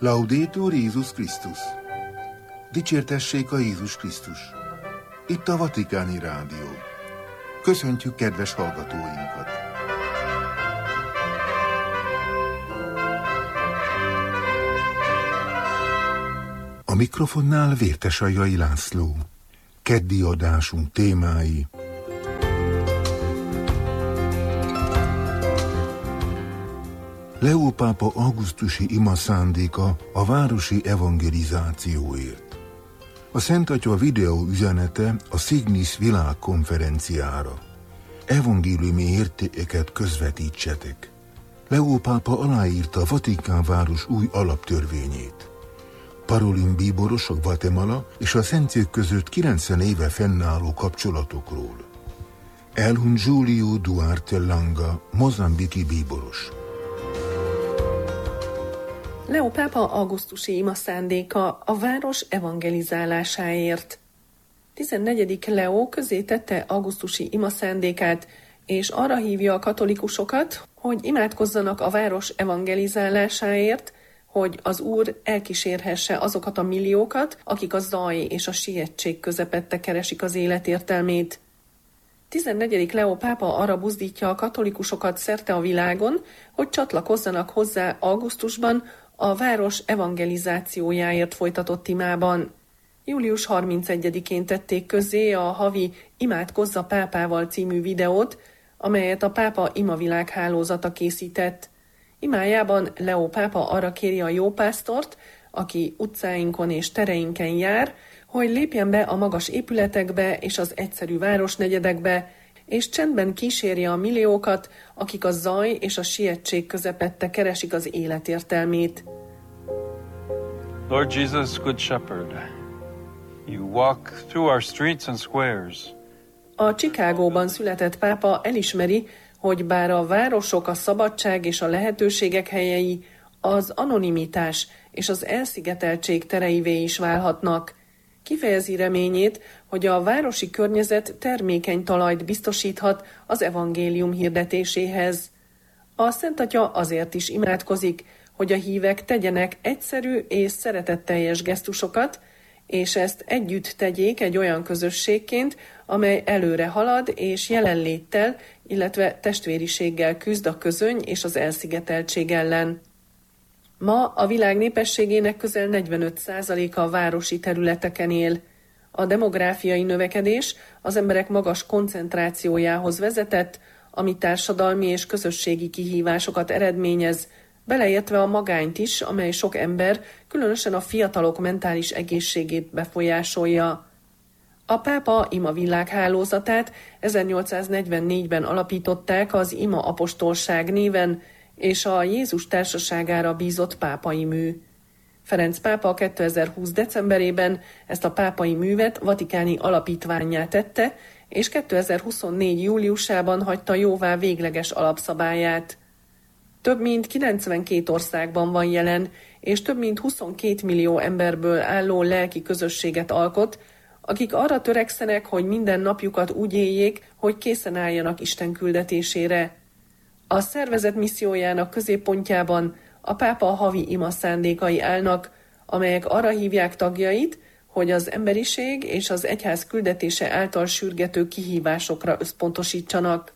Laudetur Jézus Krisztus! Dicsértessék a Jézus Krisztus! Itt a Vatikáni Rádió. Köszöntjük kedves hallgatóinkat! A mikrofonnál Vértesajjai László. Keddi adásunk témái: Leó pápa augusztusi ima szándéka a városi evangelizációért. A Szent Atya videó üzenete a Signis világkonferenciára. Evangéliumi értékeket közvetítsetek. Leó pápa aláírta a Vatikán város új alaptörvényét. Parolin bíboros a Guatemala és a Szentszék között 90 éve fennálló kapcsolatokról. Elhun Julio Duarte Langa, mozambiki bíboros. Leó pápa augusztusi ima szándéka a város evangelizálásáért. 14. Leó közzétette augusztusi ima szándékát, és arra hívja a katolikusokat, hogy imádkozzanak a város evangelizálásáért, hogy az Úr elkísérhesse azokat a milliókat, akik a zaj és a sietség közepette keresik az élet értelmét. 14. Leó pápa arra buzdítja a katolikusokat szerte a világon, hogy csatlakozzanak hozzá augusztusban a város evangelizációjáért folytatott imában. Július 31-én tették közzé a havi Imádkozz a pápával című videót, amelyet a pápa imavilág hálózata készített. Imájában Leó pápa arra kéri a jópásztort, aki utcáinkon és tereinken jár, hogy lépjen be a magas épületekbe és az egyszerű városnegyedekbe, és csendben kísérje a milliókat, akik a zaj és a sietség közepette keresik az élet értelmét. Lord Jesus, Good Shepherd, you walk through our streets and squares. A Chicagóban született pápa elismeri, hogy bár a városok a szabadság és a lehetőségek helyei, az anonimitás és az elszigeteltség tereivé is válhatnak. Kifejezi reményét, hogy a városi környezet termékeny talajt biztosíthat az evangélium hirdetéséhez. A Szent Atya azért is imádkozik, hogy a hívek tegyenek egyszerű és szeretetteljes gesztusokat, és ezt együtt tegyék egy olyan közösségként, amely előre halad és jelenléttel, illetve testvériséggel küzd a közöny és az elszigeteltség ellen. Ma a világ népességének közel 45%-a a városi területeken él. A demográfiai növekedés az emberek magas koncentrációjához vezetett, ami társadalmi és közösségi kihívásokat eredményez, beleértve a magányt is, amely sok ember, különösen a fiatalok mentális egészségét befolyásolja. A pápa imavilág hálózatát 1844-ben alapították az Ima apostolság néven, és a Jézus társaságára bízott pápai mű. Ferenc pápa 2020. decemberében ezt a pápai művet vatikáni alapítvánnyá tette, és 2024. júliusában hagyta jóvá végleges alapszabályát. Több mint 92 országban van jelen, és több mint 22 millió emberből álló lelki közösséget alkot, akik arra törekszenek, hogy minden napjukat úgy éljék, hogy készen álljanak Isten küldetésére. A szervezet missziójának középpontjában a pápa havi ima szándékai állnak, amelyek arra hívják tagjait, hogy az emberiség és az egyház küldetése által sürgető kihívásokra összpontosítsanak.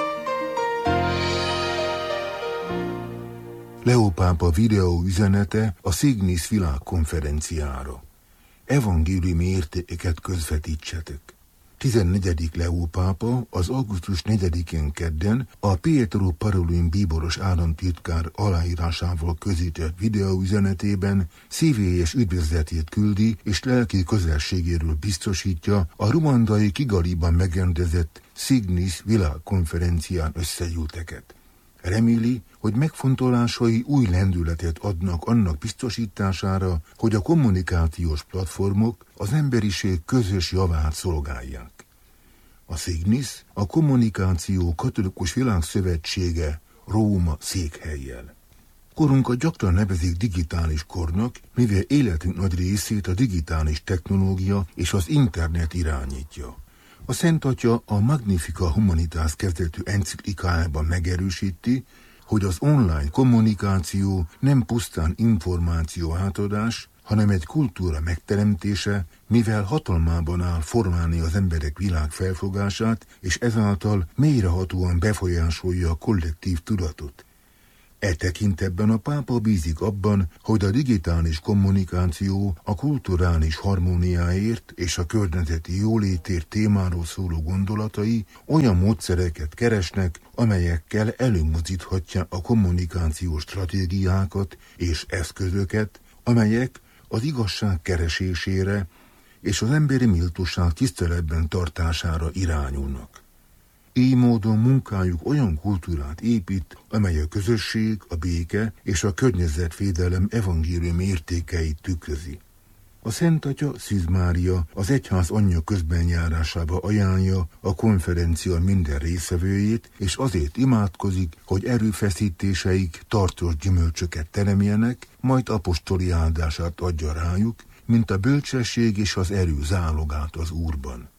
Leó pápa videó üzenete a Signis világkonferenciára. Evangéliumi értékeket közvetítsetek. 14. Leó pápa az augusztus 4-én kedden a Pietro Parolin bíboros államtitkár aláírásával közített videóüzenetében szívélyes üdvözletét küldi és lelki közelségéről biztosítja a ruandai Kigaliban megrendezett Signis világkonferencián összegyűlteket. Reméli, hogy megfontolásai új lendületet adnak annak biztosítására, hogy a kommunikációs platformok az emberiség közös javát szolgálják. A Signis a kommunikáció katolikus világszövetsége Róma székhellyel. Korunkat gyakran nevezik digitális kornak, mivel életünk nagy részét a digitális technológia és az internet irányítja. A Szent Atya a Magnificat Humanitas kezdetű enciklikájában megerősíti, hogy az online kommunikáció nem pusztán információ átadás, hanem egy kultúra megteremtése, mivel hatalmában áll formálni az emberek világ felfogását, és ezáltal mélyrehatóan befolyásolja a kollektív tudatot. E tekintetben a pápa bízik abban, hogy a digitális kommunikáció a kulturális harmóniáért és a környezeti jólétért témáról szóló gondolatai olyan módszereket keresnek, amelyekkel előmozdíthatja a kommunikációs stratégiákat és eszközöket, amelyek az igazság keresésére és az emberi méltóság tiszteletben tartására irányulnak. Így módon munkájuk olyan kultúrát épít, amely a közösség, a béke és a környezetvédelem evangélium értékeit tükrözi. A Szent Atya Szűz Mária az egyház anyja közbenjárásába ajánlja a konferencia minden részvevőjét, és azért imádkozik, hogy erőfeszítéseik tartós gyümölcsöket teremjenek, majd apostoli áldását adja rájuk, mint a bölcsesség és az erő zálogát az Úrban.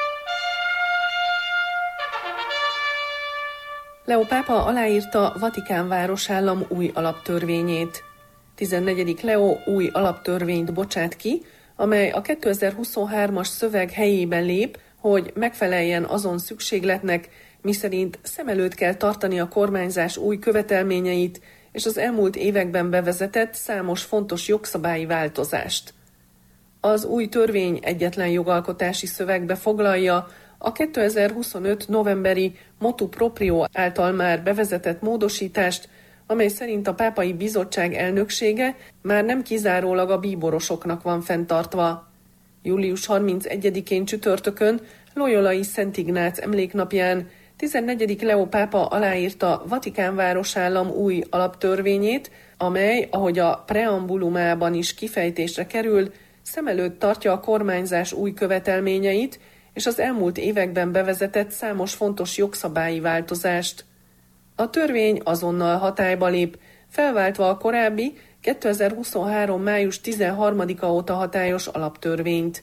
Leó pápa aláírta Vatikán városállam új alaptörvényét. 14. Leó új alaptörvényt bocsát ki, amely a 2023-as szöveg helyében lép, hogy megfeleljen azon szükségletnek, miszerint szem előtt kell tartani a kormányzás új követelményeit és az elmúlt években bevezetett számos fontos jogszabályi változást. Az új törvény egyetlen jogalkotási szövegbe foglalja a 2025. novemberi motu proprio által már bevezetett módosítást, amely szerint a pápai bizottság elnöksége már nem kizárólag a bíborosoknak van fenntartva. Július 31-én csütörtökön, Loyolai Szent Ignác emléknapján 14. Leó pápa aláírta Vatikán városállam új alaptörvényét, amely, ahogy a preambulumában is kifejtésre kerül, szem előtt tartja a kormányzás új követelményeit, és az elmúlt években bevezetett számos fontos jogszabályi változást. A törvény azonnal hatályba lép, felváltva a korábbi 2023. május 13-a óta hatályos alaptörvényt.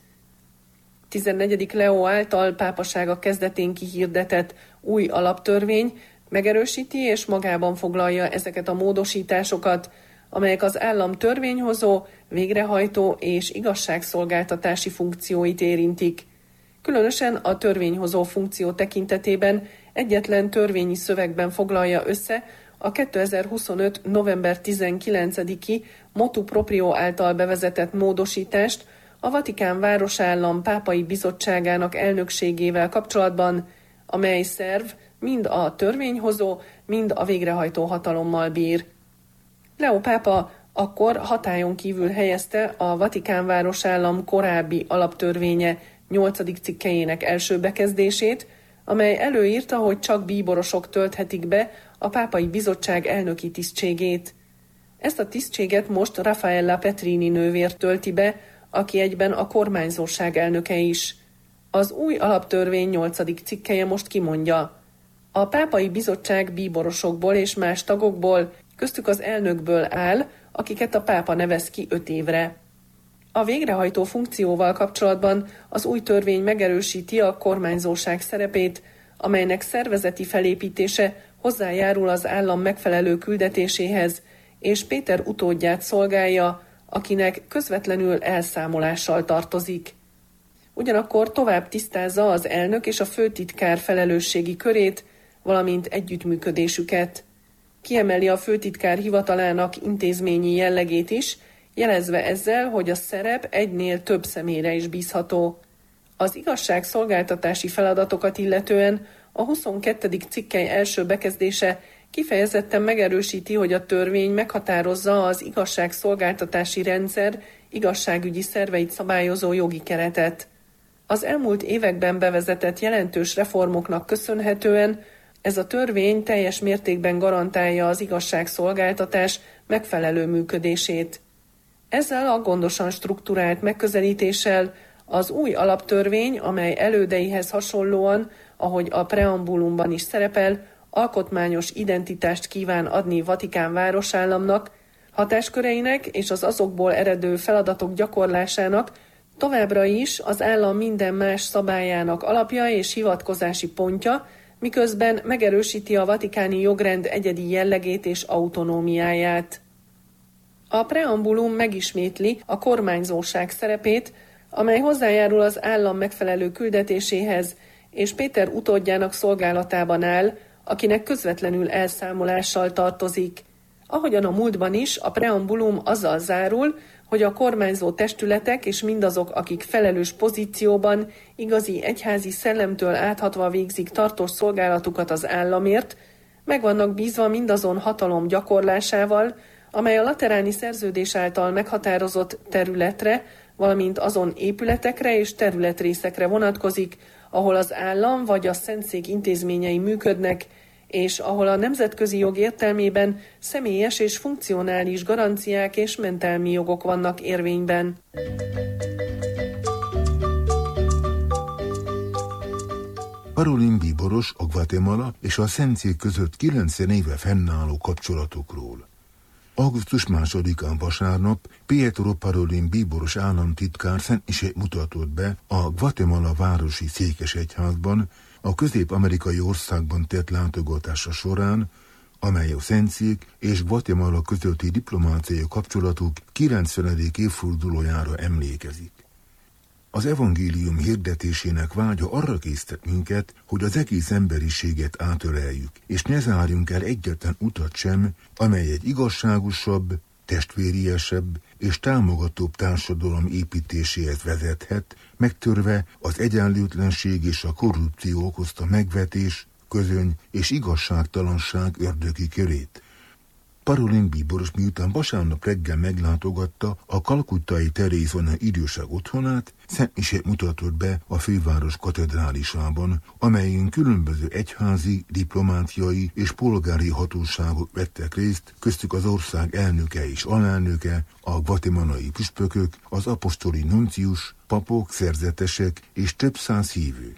14. Leó által pápasága kezdetén kihirdetett új alaptörvény megerősíti és magában foglalja ezeket a módosításokat, amelyek az állam törvényhozó, végrehajtó és igazságszolgáltatási funkcióit érintik. Különösen a törvényhozó funkció tekintetében egyetlen törvényi szövegben foglalja össze a 2025. november 19-i motu proprio által bevezetett módosítást a Vatikán városállam pápai bizottságának elnökségével kapcsolatban, amely szerv mind a törvényhozó, mind a végrehajtó hatalommal bír. Leó pápa akkor hatályon kívül helyezte a Vatikán városállam korábbi alaptörvénye 8. cikkelyének első bekezdését, amely előírta, hogy csak bíborosok tölthetik be a pápai bizottság elnöki tisztségét. Ezt a tisztséget most Raffaella Petrini nővér tölti be, aki egyben a kormányzóság elnöke is. Az új alaptörvény 8. cikkelye most kimondja: a pápai bizottság bíborosokból és más tagokból, köztük az elnökből áll, akiket a pápa nevez ki 5 évre. A végrehajtó funkcióval kapcsolatban az új törvény megerősíti a kormányzóság szerepét, amelynek szervezeti felépítése hozzájárul az állam megfelelő küldetéséhez, és Péter utódját szolgálja, akinek közvetlenül elszámolással tartozik. Ugyanakkor tovább tisztázza az elnök és a főtitkár felelősségi körét, valamint együttműködésüket. Kiemeli a főtitkár hivatalának intézményi jellegét is, jelezve ezzel, hogy a szerep egynél több személyre is bízható. Az igazságszolgáltatási feladatokat illetően a 22. cikkely első bekezdése kifejezetten megerősíti, hogy a törvény meghatározza az igazságszolgáltatási rendszer igazságügyi szerveit szabályozó jogi keretet. Az elmúlt években bevezetett jelentős reformoknak köszönhetően ez a törvény teljes mértékben garantálja az igazságszolgáltatás megfelelő működését. Ezzel a gondosan strukturált megközelítéssel az új alaptörvény, amely elődeihez hasonlóan, ahogy a preambulumban is szerepel, alkotmányos identitást kíván adni Vatikán városállamnak, hatásköreinek és az azokból eredő feladatok gyakorlásának továbbra is az állam minden más szabályának alapja és hivatkozási pontja, miközben megerősíti a vatikáni jogrend egyedi jellegét és autonómiáját. A preambulum megismétli a kormányzóság szerepét, amely hozzájárul az állam megfelelő küldetéséhez, és Péter utódjának szolgálatában áll, akinek közvetlenül elszámolással tartozik. Ahogyan a múltban is, a preambulum azzal zárul, hogy a kormányzó testületek és mindazok, akik felelős pozícióban, igazi egyházi szellemtől áthatva végzik tartós szolgálatukat az államért, meg vannak bízva mindazon hatalom gyakorlásával, amely a lateráni szerződés által meghatározott területre, valamint azon épületekre és területrészekre vonatkozik, ahol az állam vagy a Szentszék intézményei működnek, és ahol a nemzetközi jog értelmében személyes és funkcionális garanciák és mentelmi jogok vannak érvényben. Parolin bíboros a Guatemala és a Szentszék között 90 éve fennálló kapcsolatokról. Augusztus 2-án vasárnap Pietro Parolin bíboros államtitkár szentmisét mutatott be a Guatemala városi székesegyházban a közép-amerikai országban tett látogatása során, amely a Szentszék és Guatemala közötti diplomáciai kapcsolatok 90. évfordulójára emlékezik. Az evangélium hirdetésének vágya arra késztet minket, hogy az egész emberiséget átöleljük, és ne zárjunk el egyetlen utat sem, amely egy igazságosabb, testvériesebb és támogatóbb társadalom építéséhez vezethet, megtörve az egyenlőtlenség és a korrupció okozta megvetés, közöny és igazságtalanság ördögi körét. Parolin bíboros miután vasárnap reggel meglátogatta a kalkuttai Terézona idősek otthonát, szentmisét mutatott be a főváros katedrálisában, amelyen különböző egyházi, diplomáciai és polgári hatóságok vettek részt, köztük az ország elnöke és alelnöke, a guatemalai püspökök, az apostoli nuncius, papok, szerzetesek és több száz hívő.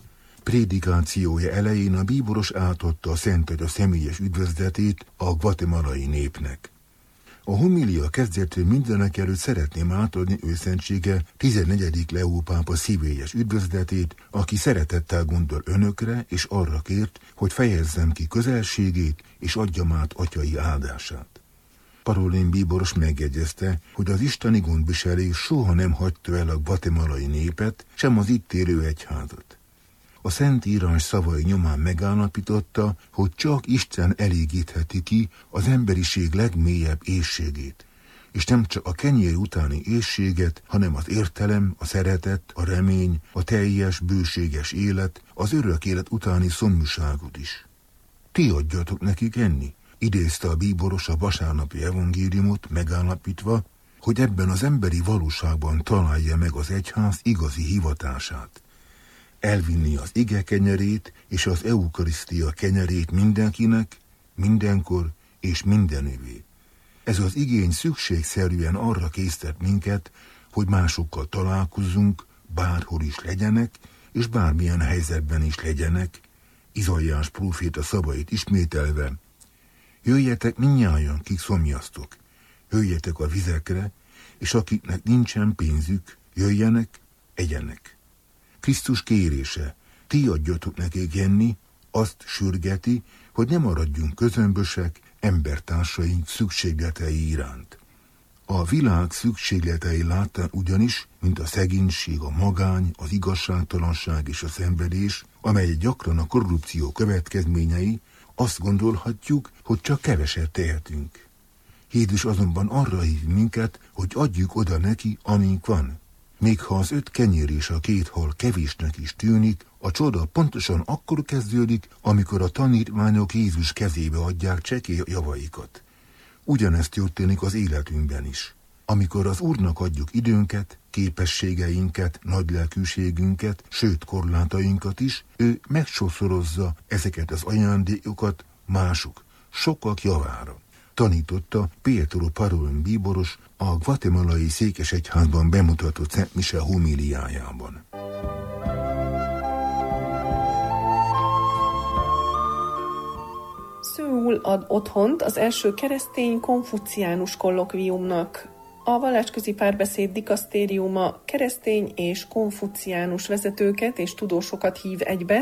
Prédikációja elején a bíboros átadta a Szentagya személyes üdvözletét a guatemalai népnek. A homilia kezdetől mindenekelőtt szeretném átadni őszentsége 14. Leó pápa szívélyes üdvözletét, aki szeretettel gondol önökre, és arra kért, hogy fejezzem ki közelségét, és adjam át atyai áldását. Parolin bíboros megjegyezte, hogy az isteni gondviselés soha nem hagyta el a guatemalai népet, sem az itt élő egyházat. A Szentírás szavai nyomán megállapította, hogy csak Isten elégítheti ki az emberiség legmélyebb éhségét, és nem csak a kenyér utáni éhséget, hanem az értelem, a szeretet, a remény, a teljes, bőséges élet, az örök élet utáni szomjúságot is. Ti adjatok nekik enni, idézte a bíboros a vasárnapi evangéliumot, megállapítva, hogy ebben az emberi valóságban találja meg az egyház igazi hivatását. Elvinni az ige kenyerét és az eukarisztia kenyerét mindenkinek, mindenkor és mindenüvé. Ez az igény szükségszerűen arra késztet minket, hogy másokkal találkozzunk, bárhol is legyenek, és bármilyen helyzetben is legyenek, Izaiás próféta szavait ismételve: jöjjetek mindnyájan, kik szomjaztok, jöjjetek a vizekre, és akiknek nincsen pénzük, jöjjenek, egyenek. Krisztus kérése, ti adjatok nekik enni, azt sürgeti, hogy ne maradjunk közömbösek embertársaink szükségletei iránt. A világ szükségletei láttán ugyanis, mint a szegénység, a magány, az igazságtalanság és a szenvedés, amely gyakran a korrupció következményei, azt gondolhatjuk, hogy csak keveset tehetünk. Jézus azonban arra hív minket, hogy adjuk oda neki, amink van. Még ha az 5 kenyér és a 2 hal kevésnek is tűnik, a csoda pontosan akkor kezdődik, amikor a tanítványok Jézus kezébe adják csekély javaikat. Ugyanezt történik az életünkben is. Amikor az Úrnak adjuk időnket, képességeinket, nagylelkűségünket, sőt korlátainkat is, ő megsokszorozza ezeket az ajándékokat mások, sokak javára. Tanította Pietro Parolin bíboros a guatemalai székesegyházban bemutatott Szent Mise homíliájában. Szőul ad otthont az első keresztény konfuciánus kollokviumnak. A vallásközi párbeszéd dikasztériuma keresztény és konfuciánus vezetőket és tudósokat hív egybe,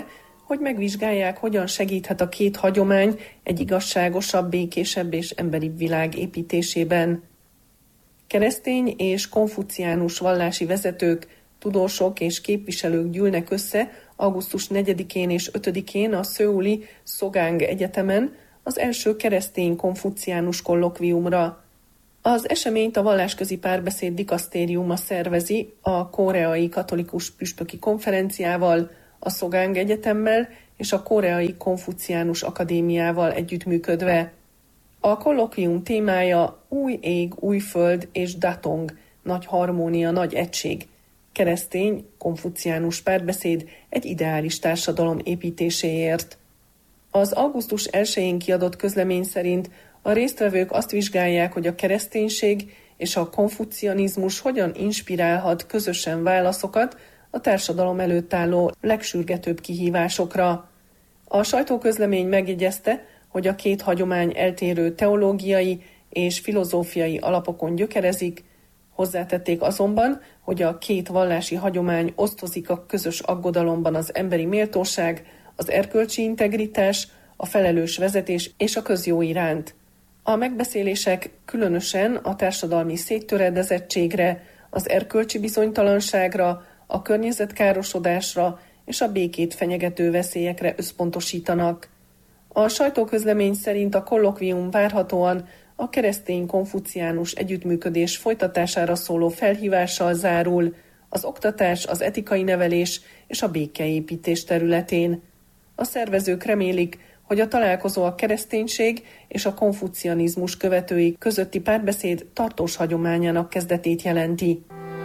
hogy megvizsgálják, hogyan segíthet a két hagyomány egy igazságosabb, békésebb és emberibb világ építésében. Keresztény és konfuciánus vallási vezetők, tudósok és képviselők gyűlnek össze augusztus 4-én és 5-én a szöuli Sogang Egyetemen az első keresztény konfuciánus kollokviumra. Az eseményt a Vallásközi Párbeszéd Dikasztériuma szervezi a Koreai Katolikus Püspöki Konferenciával, a Sogang Egyetemmel és a Koreai Konfuciánus Akadémiával együttműködve. A kollokvium témája új ég, új föld és datong, nagy harmónia, nagy egység, keresztény, konfuciánus párbeszéd egy ideális társadalom építéséért. Az augusztus 1-én kiadott közlemény szerint a résztvevők azt vizsgálják, hogy a kereszténység és a konfucianizmus hogyan inspirálhat közösen válaszokat a társadalom előtt álló legsürgetőbb kihívásokra. A sajtóközlemény megjegyezte, hogy a két hagyomány eltérő teológiai és filozófiai alapokon gyökerezik, hozzátették azonban, hogy a két vallási hagyomány osztozik a közös aggodalomban az emberi méltóság, az erkölcsi integritás, a felelős vezetés és a közjó iránt. A megbeszélések különösen a társadalmi széttöredezettségre, az erkölcsi bizonytalanságra, a környezetkárosodásra és a békét fenyegető veszélyekre összpontosítanak. A sajtóközlemény szerint a kollokvium várhatóan a keresztény-konfuciánus együttműködés folytatására szóló felhívással zárul az oktatás, az etikai nevelés és a békeépítés területén. A szervezők remélik, hogy a találkozó a kereszténység és a konfucianizmus követői közötti párbeszéd tartós hagyományának kezdetét jelenti.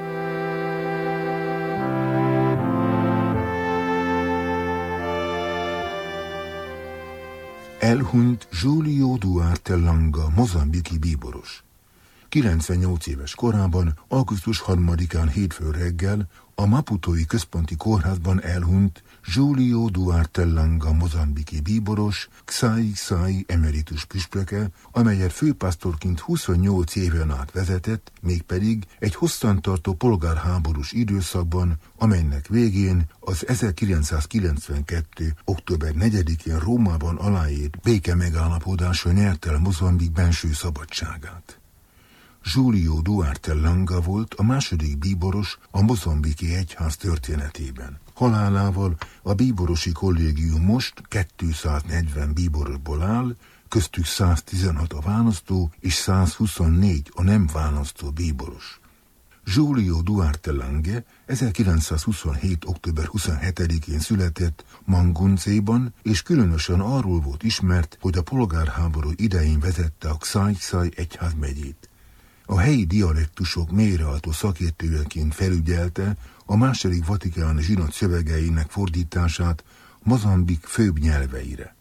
Elhunyt Julio Duarte Langa, mozambiki bíboros. 98 éves korában, augusztus 3-án hétfő reggel a Maputói Központi Kórházban elhunyt Julio Duarte Langa, mozambiki bíboros, Xai emeritus püspöke, amelyet főpásztorként 28 éven át vezetett, mégpedig egy hosszantartó polgárháborús időszakban, amelynek végén az 1992. október 4-én Rómában aláírt béke megállapodása nyerte el Mozambik benső szabadságát. Julio Duarte Langa volt a második bíboros a mozambiki egyház történetében. Halálával a bíborosi kollégium most 240 bíborosból áll, köztük 116 a választó és 124 a nem választó bíboros. Julio Duarte Langa 1927. október 27-én született Manguncéban, és különösen arról volt ismert, hogy a polgárháború idején vezette a Xai egyházmegyét. A helyi dialektusok mélyreható szakértőjeként felügyelte a második vatikáni zsinat szövegeinek fordítását Mozambik főbb nyelveire.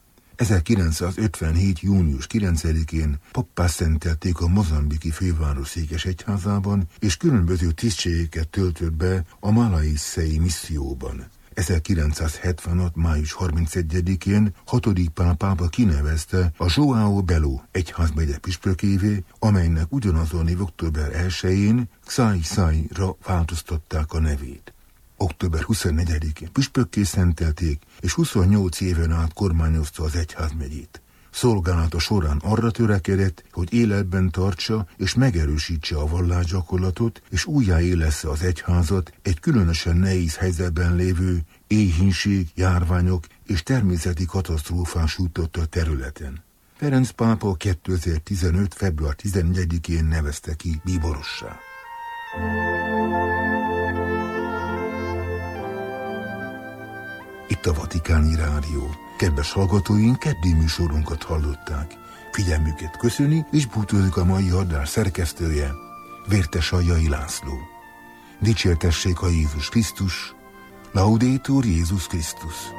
1957. június 9-én pappá szentelték a mozambiki főváros székes egyházában, és különböző tisztségeket töltött be a Malaissei misszióban. 1976. május 31-én 6. Pál pápa kinevezte a João Belo egyházmegye püspökévé, amelynek ugyanazon év október 1-én Xai-ra változtatták a nevét. Október 24-én püspökké szentelték, és 28 éven át kormányozta az egyházmegyét. Szolgálata során arra törekedett, hogy életben tartsa és megerősítse a vallásgyakorlatot, és újjáélessze az egyházat egy különösen nehéz helyzetben lévő éhínség, járványok és természeti katasztrófán sújtotta területen. Ferenc pápa 2015. február 14-én nevezte ki bíborossá. Itt a Vatikáni Rádió. Kedves hallgatóink, keddi műsorunkat hallották. Figyelmüket köszöni, és búcsúzik a mai adás szerkesztője, Vértes Aljai László. Dicsértessék a Jézus Krisztus, Laudetur Jézus Krisztus.